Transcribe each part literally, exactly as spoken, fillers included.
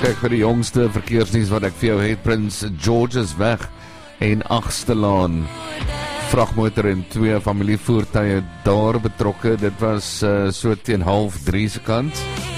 Kyk vir die jongste verkeersnuus wat ek vir jou het. Prins George's weg en agste laan. Vragmotor en twee familievoertuie daar betrokke. Dit was uh, so teen half drie se kant.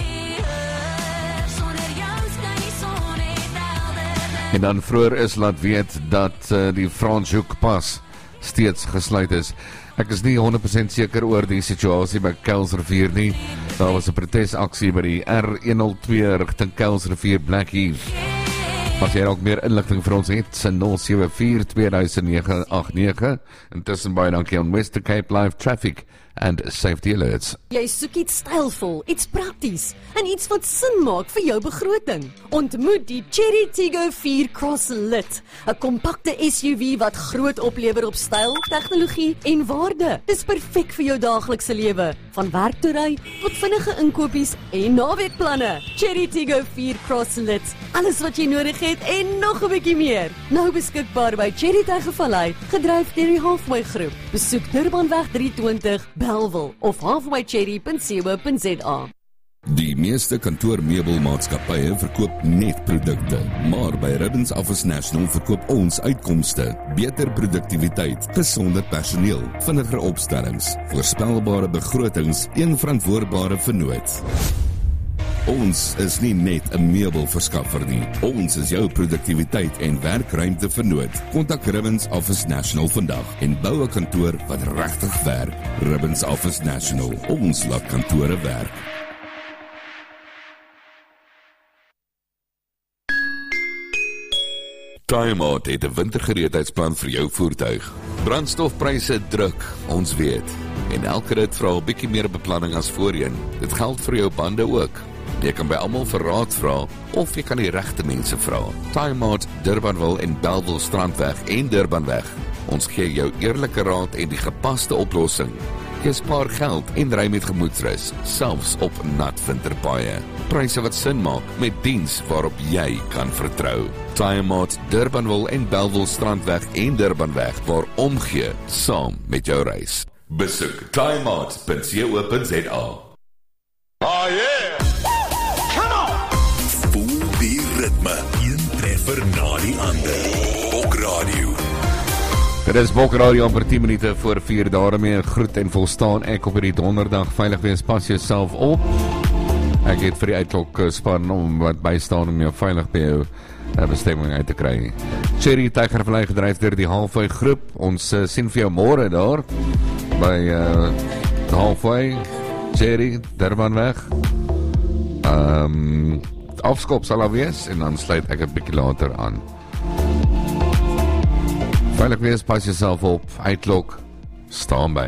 En dan vroeër is laat weet dat uh, die Franschhoekpas steeds gesluit is. Ek is nie honderd persent seker oor die situasie by Kuilsrivier nie. Daar was 'n protesaksie by die R honderdtwee rigting Kuilsrivier Blackheath. As jy ook meer inligting vir ons het, se nul sewe vier twee nege agt nege. Intussen baie dankie aan Western Cape Live Traffic and Safety Alerts. Jy soek iets stylvol, iets prakties en iets wat sin maak vir jou begroting. Ontmoet die Chery Tiggo vier Cross Lit, 'n kompakte S U V wat groot oplewer op styl, tegnologie en waarde. Dis perfek vir jou daaglikse lewe, van werk toe ry tot vinnige inkopies en naweekplanne. Chery Tiggo vier Cross Lit, alles wat jy nodig het en nog 'n bietjie meer. Nou beskikbaar by Chery Tygervallei, gedryf deur die Halfway Groep. Besoek Durbanweg drie twintig Bellville of halfway cherry punt co punt za. Die meeste kantoormeubelmaatskappye verkoop net produkte, maar by Ribbons Office National verkoop ons uitkomste, beter produktiwiteit, gesonde personeel, vinniger opstellings, voorspelbare begrotings, een verantwoordbare vennoot. Ons is nie net 'n meubelverskaffer nie. Ons is jou produktiwiteit en werkruimte vernoot. Kontak Ribbons Office National vandag en bou 'n kantoor wat regtig werk. Ribbons Office National. Ons laat kantore werk. Time-Out het 'n wintergereedheidsplan vir jou voertuig. Brandstofpryse druk, ons weet. En elke rit vra 'n bietjie meer beplanning as voorheen. Dit geld vir jou bande ook. Jy kan by almal vir raad vra, of jy kan die regte mense vra. Time-Out, Durbanville en Bellville Strandweg en Durbanweg. Ons gee jou eerlike raad en die gepaste oplossing. Jy spaar geld en ry met gemoedsrus, selfs op nat winterpaaie. Pryse wat sin maak met diens waarop jy kan vertrou. Time-Out, Durbanville en Bellville Strandweg en Durbanweg, waar omgee saam met jou reis. Besoek timeout punt co punt za. Oh yeah! Die ritme, een treffer na die ander. Bok Radio. Dit is Bok Radio amper tien minute voor vier, daarmee groet en volstaan ek op hierdie donderdag. Veilig wees, pas jouself op. Ek het vir die uitklok span om wat bystaan om jou veilig by jou bestemming uit te kry. Chery Tygervallei gedryf deur die Halfway Groep. Ons uh, sien vir jou môre daar by uh, Halfway, Chery, Durbanweg. Ehm um, afskop sal al wees en dan sluit ek 'n bietjie later aan. Veilig wees, pas jouself op, uitklok, staan by.